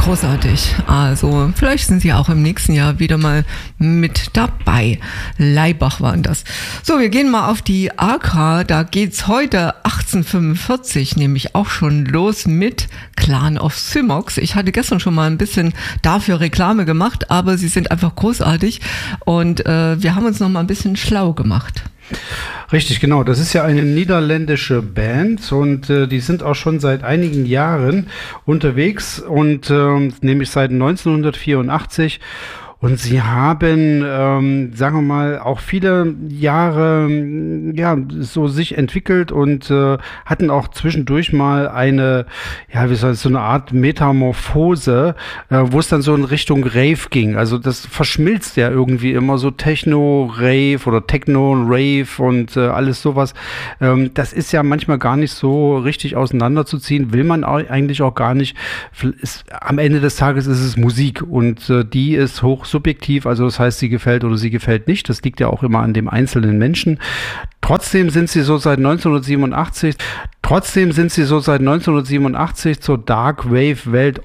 großartig. Also vielleicht sind Sie auch im nächsten Jahr wieder mal mit dabei. Laibach waren das. So, wir gehen mal auf die AK. Da geht's heute 1845 nämlich auch schon los mit Clan of Symox. Ich hatte gestern schon mal ein bisschen dafür Reklame gemacht, aber sie sind einfach großartig und wir haben uns noch mal ein bisschen schlau gemacht. Richtig, genau. Das ist ja eine niederländische Band und die sind auch schon seit einigen Jahren unterwegs und nämlich seit 1984. Und sie haben, sagen wir mal, auch viele Jahre, ja, so sich entwickelt und hatten auch zwischendurch mal eine, ja, wie soll es, so eine Art Metamorphose, wo es dann so in Richtung Rave ging. Also das verschmilzt ja irgendwie immer so Techno, Rave oder Techno, Rave und alles sowas. Das ist ja manchmal gar nicht so richtig auseinanderzuziehen, will man eigentlich auch gar nicht. Am Ende des Tages ist es Musik und die ist hoch subjektiv, also das heißt, sie gefällt oder sie gefällt nicht. Das liegt ja auch immer an dem einzelnen Menschen. Trotzdem sind sie so seit 1987 zur Dark Wave Welt